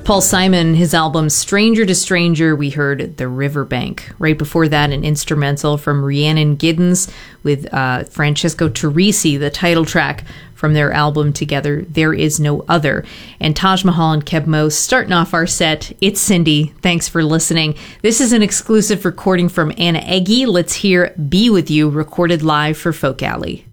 Paul Simon, his album Stranger to Stranger, we heard The Riverbank. Right before that, an instrumental from Rhiannon Giddens with Francesco Turrisi, the title track from their album together, There Is No Other. And Taj Mahal and Keb Mo starting off our set. It's Cindy. Thanks for listening. This is an exclusive recording from Anna Eggy. Let's hear Be With You, recorded live for Folk Alley.